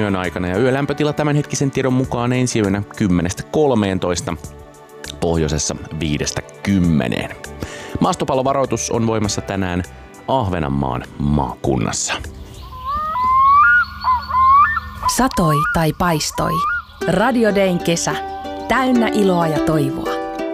yön aikana ja yölämpötila tämänhetkisen tiedon mukaan ensi yönä 10-13, pohjoisessa 5-10. Maastopallovaroitus on voimassa tänään Ahvenanmaan maakunnassa. Satoi tai paistoi. Radio Dayn kesä. Täynnä iloa ja toivoa.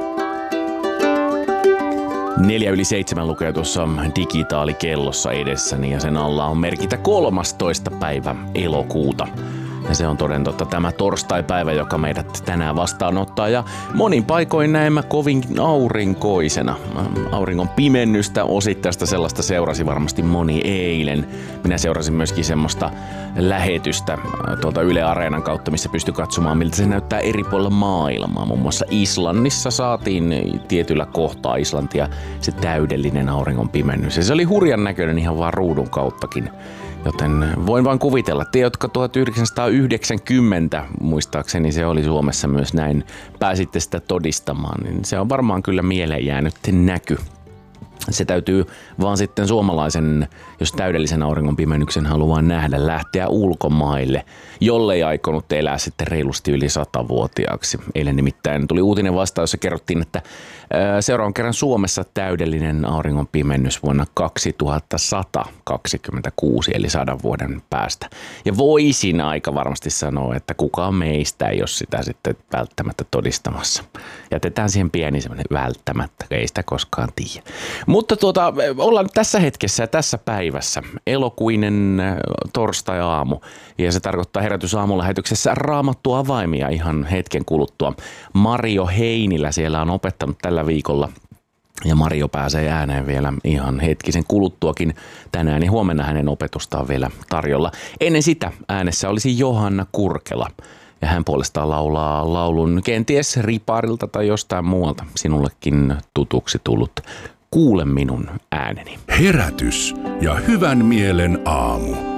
6:04 lukee tuossa digitaalikellossa edessäni ja sen alla on merkintä 13. päivä elokuuta. Ja se on toden totta tämä torstaipäivä, joka meidät tänään vastaanottaa. Ja monin paikoin näemmä kovin aurinkoisena. Auringon pimennystä osittaista sellaista seurasi varmasti moni eilen. Minä seurasin myöskin semmoista lähetystä tuolta Yle Areenan kautta, missä pystyi katsomaan, miltä se näyttää eri puolilla maailmaa. Muun muassa Islannissa saatiin tietyllä kohtaa Islantia se täydellinen auringon pimennys. Ja se oli hurjan näköinen ihan vaan ruudun kauttakin. Joten voin vaan kuvitella, te jotka 1990 muistaakseni se oli Suomessa myös näin, pääsitte sitä todistamaan, niin se on varmaan kyllä mieleen jäänyt näky. Se täytyy vaan sitten suomalaisen, jos täydellisen auringon pimennyksen haluaa nähdä, lähteä ulkomaille, jollei aikonut elää sitten reilusti yli 100-vuotiaaksi. Eilen nimittäin tuli uutinen vastaan, jossa kerrottiin, että seuraavan kerran Suomessa täydellinen auringon pimennys vuonna 2126, eli 100 vuoden päästä. Ja voisin aika varmasti sanoa, että kukaan meistä ei ole sitä sitten välttämättä todistamassa. Jätetään siihen pieni semmoinen välttämättä, ei sitä koskaan tiedä. Mutta ollaan tässä hetkessä ja tässä päivässä, elokuinen torstai-aamu, ja se tarkoittaa herätysaamulähetyksessä Raamattu avaimia ihan hetken kuluttua. Mario Heinilä siellä on opettanut tällä viikolla, ja Mario pääsee ääneen vielä ihan hetkisen kuluttuakin tänään, ja huomenna hänen opetusta on vielä tarjolla. Ennen sitä äänessä olisi Johanna Kurkela, ja hän puolestaan laulaa laulun kenties riparilta tai jostain muualta sinullekin tutuksi tullut Kuule minun ääneni. Herätys ja hyvän mielen aamu.